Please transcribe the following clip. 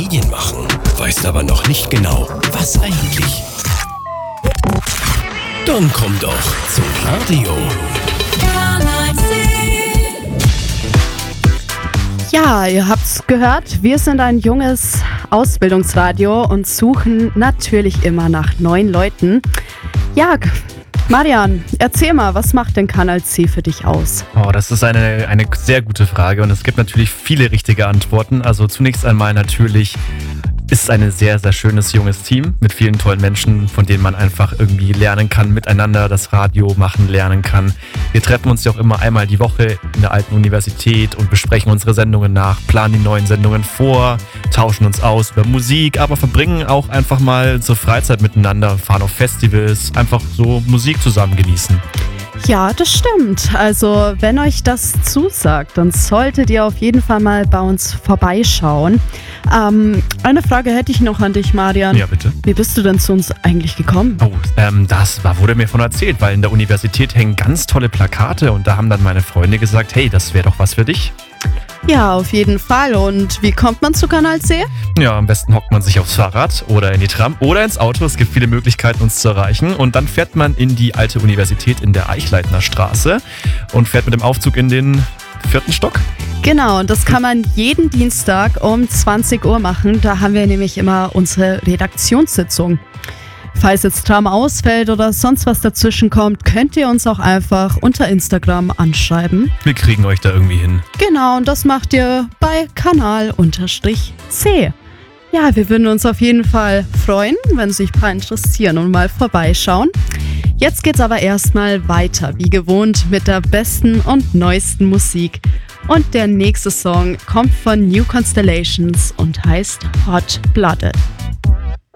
Medien machen, weißt aber noch nicht genau, was eigentlich. Dann komm doch zum Radio. Ja, ihr habt's gehört, wir sind ein junges Ausbildungsradio und suchen natürlich immer nach neuen Leuten. Ja, Marian, erzähl mal, was macht denn Kanal C für dich aus? Oh, das ist eine sehr gute Frage und es gibt natürlich viele richtige Antworten. Also zunächst einmal natürlich ist es ein sehr, sehr schönes junges Team mit vielen tollen Menschen, von denen man einfach irgendwie lernen kann, miteinander das Radio machen lernen kann. Wir treffen uns ja auch immer einmal die Woche in der alten Universität und besprechen unsere Sendungen nach, planen die neuen Sendungen vor, tauschen uns aus über Musik, aber verbringen auch einfach mal zur Freizeit miteinander, fahren auf Festivals, einfach so Musik zusammen genießen. Ja, das stimmt. Also, wenn euch das zusagt, dann solltet ihr auf jeden Fall mal bei uns vorbeischauen. Eine Frage hätte ich noch an dich, Marian. Ja, bitte. Wie bist du denn zu uns eigentlich gekommen? Oh, wurde mir von erzählt, weil in der Universität hängen ganz tolle Plakate und da haben dann meine Freunde gesagt, hey, das wäre doch was für dich. Ja, auf jeden Fall. Und wie kommt man zu Kanal C? Ja, am besten hockt man sich aufs Fahrrad oder in die Tram oder ins Auto. Es gibt viele Möglichkeiten, uns zu erreichen. Und dann fährt man in die alte Universität in der Eichleitner Straße und fährt mit dem Aufzug in den 4. Stock. Genau, und das kann man jeden Dienstag um 20 Uhr machen. Da haben wir nämlich immer unsere Redaktionssitzung. Falls jetzt Tram ausfällt oder sonst was dazwischen kommt, könnt ihr uns auch einfach unter Instagram anschreiben. Wir kriegen euch da irgendwie hin. Genau, und das macht ihr bei Kanal_C. Ja, wir würden uns auf jeden Fall freuen, wenn sich ein paar interessieren und mal vorbeischauen. Jetzt geht's aber erstmal weiter, wie gewohnt, mit der besten und neuesten Musik. Und der nächste Song kommt von New Constellations und heißt Hot Blooded.